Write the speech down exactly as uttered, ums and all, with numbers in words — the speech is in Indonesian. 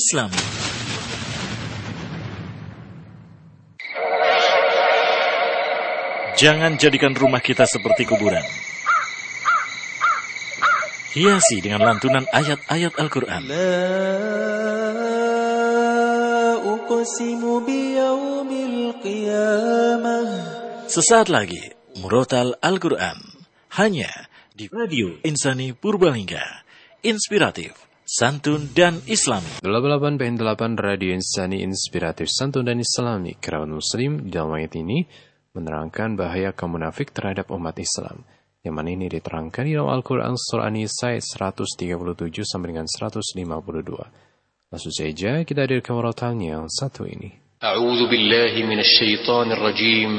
Islami. Jangan jadikan rumah kita seperti kuburan. Hiasi dengan lantunan ayat-ayat Al-Quran. Sesaat lagi, Murotal Al-Quran. Hanya di Radio Insani Purbalingga. Inspiratif, santun, dan islami. delapan puluh delapan koma delapan Radio Insani Inspiratif, santun, dan islami. Kerabat muslim di dalam ayat ini menerangkan bahaya kaum munafik terhadap umat Islam. Yang mana ini diterangkan di dalam Al-Quran Surah An-Nisa seratus tiga puluh tujuh sampai dengan seratus lima puluh dua. Langsung saja kita hadirkan murotalnya yang satu ini. A'udzu billahi minasyaitonir rajim.